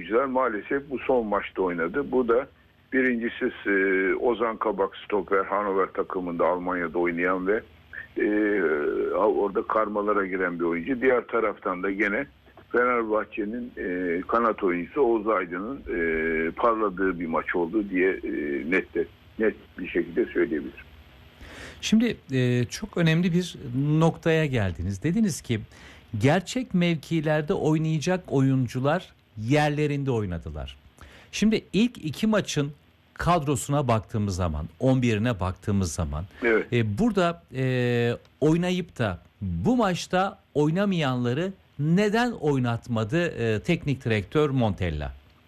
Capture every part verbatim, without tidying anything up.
oyuncular maalesef bu son maçta oynadı. Bu da birincisi e, Ozan Kabak stoper, Hannover takımında Almanya'da oynayan ve e, orada karmalara giren bir oyuncu. Diğer taraftan da gene Fenerbahçe'nin e, kanat oyuncusu Oğuz Aydın'ın e, parladığı bir maç oldu diye e, net, de, net bir şekilde söyleyebilirim. Şimdi e, çok önemli bir noktaya geldiniz. Dediniz ki gerçek mevkilerde oynayacak oyuncular yerlerinde oynadılar. Şimdi ilk iki maçın kadrosuna baktığımız zaman, on birine baktığımız zaman evet. e, burada e, oynayıp da bu maçta oynamayanları neden oynatmadı e, teknik direktör Montella?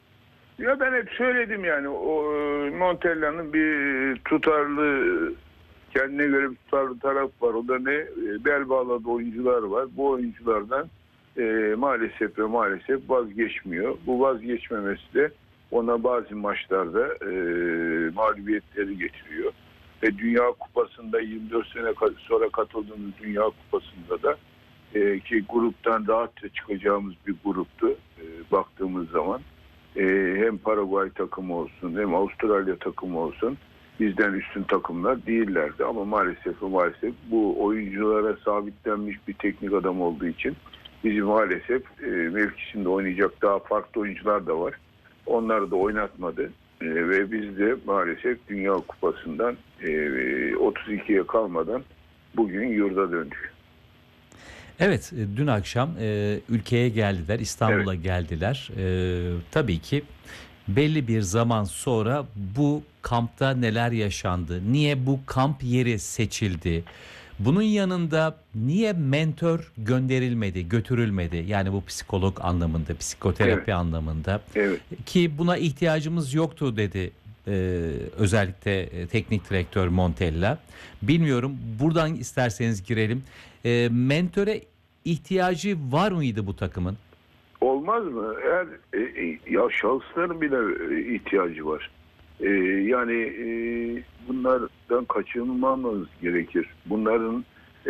Ya ben hep söyledim yani o Montella'nın bir tutarlı, kendine göre bir tutarlı taraf var. O da ne? Bel bağladığı oyuncular var. Bu oyunculardan e, maalesef ve maalesef vazgeçmiyor. Bu vazgeçmemesi de ona bazı maçlarda e, mağlubiyetleri getiriyor. Ve Dünya Kupası'nda yirmi dört sene sonra katıldığımız Dünya Kupası'nda da e, ki gruptan rahatça çıkacağımız bir gruptu e, baktığımız zaman. E, hem Paraguay takımı olsun hem Avustralya takımı olsun bizden üstün takımlar değillerdi. Ama maalesef ve maalesef bu oyunculara sabitlenmiş bir teknik adam olduğu için bizi maalesef e, mevkisinde oynayacak daha farklı oyuncular da var. Onları da oynatmadı e, ve biz de maalesef Dünya Kupası'ndan e, otuz ikiye kalmadan bugün yurda döndük. Evet, dün akşam e, ülkeye geldiler, İstanbul'a evet. geldiler. E, tabii ki belli bir zaman sonra bu kampta neler yaşandı, niye bu kamp yeri seçildi, bunun yanında niye mentor gönderilmedi, götürülmedi, yani bu psikolog anlamında, psikoterapi evet. anlamında evet. ki buna ihtiyacımız yoktu dedi e, özellikle e, teknik direktör Montella. Bilmiyorum, buradan isterseniz girelim. E, mentöre ihtiyacı var mıydı bu takımın? Olmaz mı? Eğer e, ya şahısların bile ihtiyacı var. E, yani e, bunlardan kaçınmamamız gerekir. Bunların e,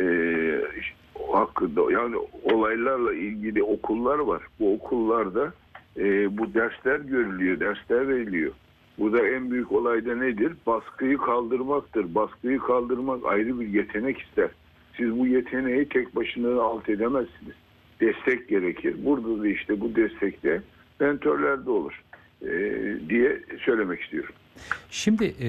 hakkında yani olaylarla ilgili okullar var. Bu okullarda e, bu dersler görülüyor, dersler veriliyor. Burada en büyük olay da nedir? Baskıyı kaldırmaktır. Baskıyı kaldırmak ayrı bir yetenek ister. Siz bu yeteneği tek başına alt edemezsiniz. Destek gerekir. Burada da işte bu destekte mentörler de olur e, diye söylemek istiyorum. Şimdi e,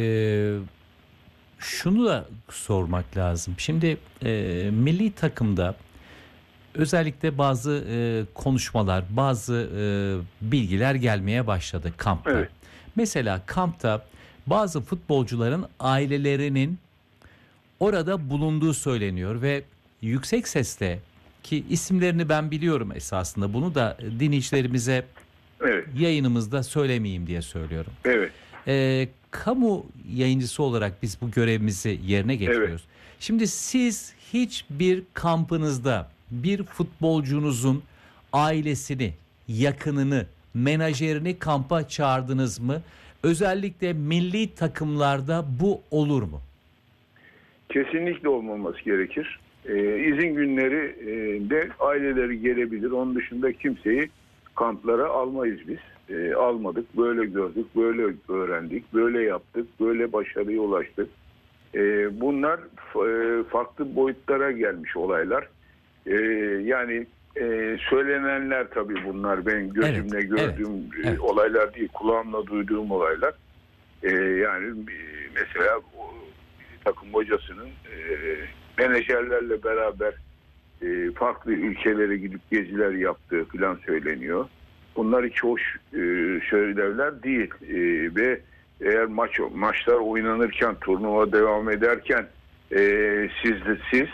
şunu da sormak lazım. Şimdi e, milli takımda özellikle bazı e, konuşmalar, bazı e, bilgiler gelmeye başladı kampta. Evet. Mesela kampta bazı futbolcuların ailelerinin orada bulunduğu söyleniyor ve yüksek sesle, ki isimlerini ben biliyorum esasında, bunu da dinleyicilerimize evet. yayınımızda söylemeyeyim diye söylüyorum. Evet. Ee, kamu yayıncısı olarak biz bu görevimizi yerine getiriyoruz. Evet. Şimdi siz hiçbir kampınızda bir futbolcunuzun ailesini, yakınını, menajerini kampa çağırdınız mı? Özellikle milli takımlarda bu olur mu? Kesinlikle olmaması gerekir. Ee, izin günleri e, de aileleri gelebilir. Onun dışında kimseyi kamplara almayız biz. E, almadık. Böyle gördük, böyle öğrendik, böyle yaptık, böyle başarıya ulaştık. E, bunlar e, farklı boyutlara gelmiş olaylar. E, yani e, söylenenler tabii bunlar. Ben gözümle evet, gördüğüm evet, evet. olaylar değil, kulağımla duyduğum olaylar. E, yani mesela takım hocasının e, menajerlerle beraber e, farklı ülkelere gidip geziler yaptığı falan söyleniyor. Bunlar hiç hoş e, söylemler değil e, ve eğer maç maçlar oynanırken, turnuva devam ederken e, siz de siz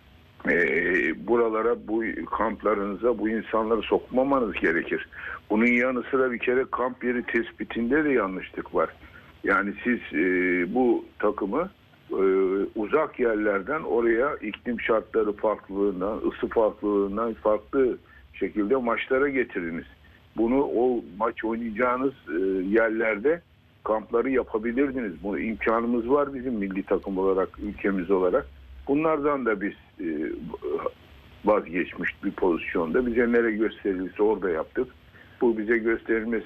e, buralara, bu kamplarınıza bu insanları sokmamanız gerekir. Bunun yanı sıra bir kere kamp yeri tespitinde de yanlışlık var. Yani siz e, bu takımı e, uzak yerlerden oraya iklim şartları farklılığından, ısı farklılığından farklı şekilde maçlara getiriniz. Bunu o maç oynayacağınız e, yerlerde kampları yapabilirdiniz. Bu imkanımız var bizim milli takım olarak, ülkemiz olarak. Bunlardan da biz e, vazgeçmiş bir pozisyonda. Bize nereye gösterilirse orada yaptık. Bu bize gösterilmesi